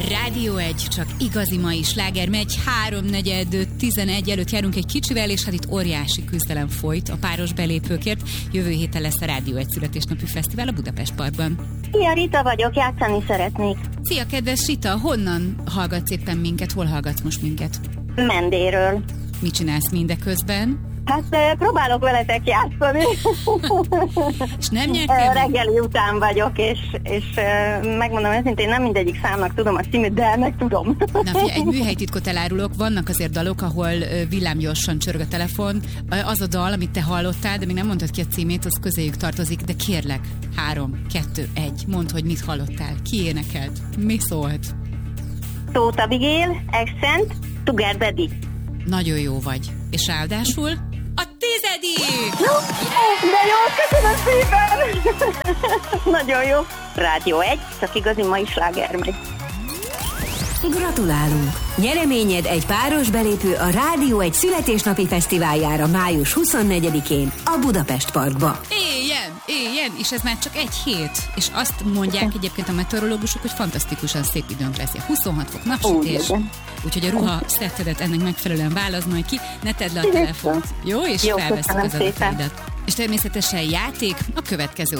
Rádió 1, csak igazi mai sláger megy, 3:4-11 előtt járunk egy kicsivel, és hát itt óriási küzdelem folyt a páros belépőkért. Jövő héten lesz a Rádió 1 születésnapi fesztivál a Budapest Parkban. Szia, Rita vagyok, játszani szeretnék. Szia, kedves Rita, honnan hallgatsz éppen minket? Hol hallgatsz most minket? Mendéről. Mit csinálsz mindeközben? Hát próbálok veletek játszani. És nem nyertél? Reggeli után vagyok, és megmondom őszintén, nem mindegyik számnak tudom a címét, de meg tudom. Na figyelj, egy műhelytitkot elárulok, vannak azért dalok, ahol villámgyorsan csörög a telefon. Az a dal, amit te hallottál, de még nem mondtad ki a címét, az közéjük tartozik, de kérlek, 3, 2, 1, mondd, hogy mit hallottál, ki énekelt, mi szólt? Tóth Abigail, Accent, Sugar Daddy. Nagyon jó vagy. És ráadásul a 10. De jó, köszönöm szépen! Nagyon jó. Rádió 1, csak igazi mai sláger megy. Gratulálunk! Nyereményed egy páros belépő a Rádió 1 születésnapi fesztiváljára május 24-én a Budapest Parkba. Éljen, és ez már csak egy hét. És azt mondják egyébként a meteorológusok, hogy fantasztikusan szép időnk lesz. 26 fok napsütés, úgyhogy a ruha szettedet ennek megfelelően választ majd ki, ne tedd le a telefont, jó? És felveszünk az adataidat. És természetesen játék a következő